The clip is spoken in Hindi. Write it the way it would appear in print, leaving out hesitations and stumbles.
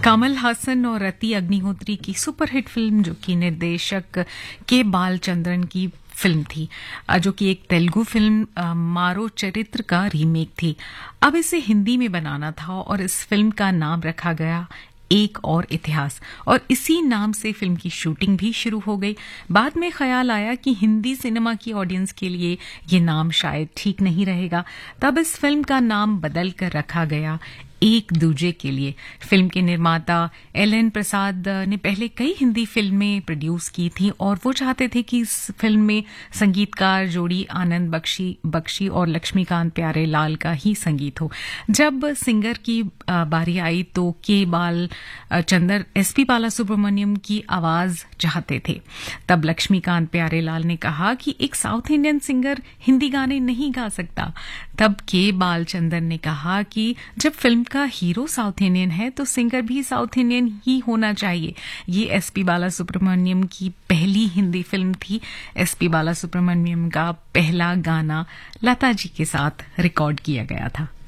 कमल हासन और रति अग्निहोत्री की सुपरहिट फिल्म, जो कि निर्देशक के बालचंद्रन की फिल्म थी, जो कि एक तेलुगु फिल्म मारो चरित्र का रीमेक थी। अब इसे हिंदी में बनाना था और इस फिल्म का नाम रखा गया एक और इतिहास, और इसी नाम से फिल्म की शूटिंग भी शुरू हो गई। बाद में ख्याल आया कि हिंदी सिनेमा की ऑडियंस के लिए ये नाम शायद ठीक नहीं रहेगा, तब इस फिल्म का नाम बदल कर रखा गया एक दूजे के लिए। फिल्म के निर्माता एल.एन. प्रसाद ने पहले कई हिंदी फिल्में प्रोड्यूस की थी और वो चाहते थे कि इस फिल्म में संगीतकार जोड़ी आनंद बख्शी और लक्ष्मीकांत प्यारेलाल का ही संगीत हो। जब सिंगर की बारी आई तो के बाल चंदर एसपी बालासुब्रमण्यम की आवाज चाहते थे। तब लक्ष्मीकांत प्यारेलाल ने कहा कि एक साउथ इंडियन सिंगर हिंदी गाने नहीं गा सकता। तब के बालचंदर ने कहा कि जब फिल्म का हीरो साउथ इंडियन है तो सिंगर भी साउथ इंडियन ही होना चाहिए। ये एसपी बालासुब्रमण्यम की पहली हिंदी फिल्म थी। एसपी बालासुब्रमण्यम का पहला गाना लता जी के साथ रिकॉर्ड किया गया था।